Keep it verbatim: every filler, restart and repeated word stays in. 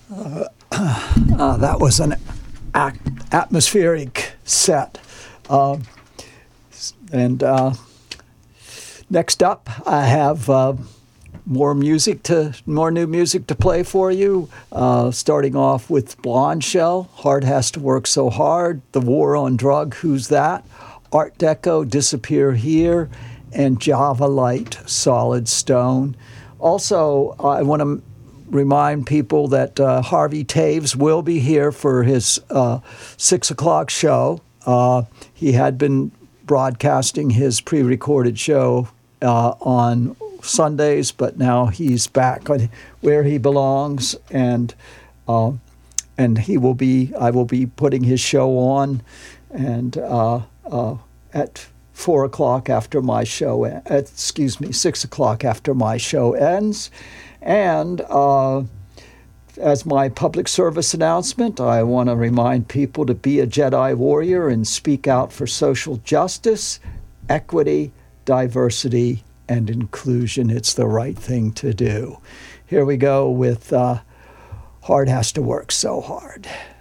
Uh, that was an ac- atmospheric set. Um, and uh, next up, I have uh, more music to more new music to play for you. Uh, starting off with Blonde Shell, Hard Has to Work So Hard, The War on Drug, Who's That? Art Deco, Disappear Here, and Java Light, Solid Stone. Also, I want to remind people that uh, Harvey Taves will be here for his uh, six o'clock show. Uh, he had been broadcasting his pre-recorded show uh, on Sundays, but now he's back on where he belongs, and uh, and he will be. I will be putting his show on, and uh, uh, at four o'clock after my show. At, excuse me, six o'clock after my show ends. And uh, as my public service announcement, I want to remind people to be a Jedi warrior and speak out for social justice, equity, diversity, and inclusion. It's the right thing to do. Here we go with uh, Hard Has to Work So Hard.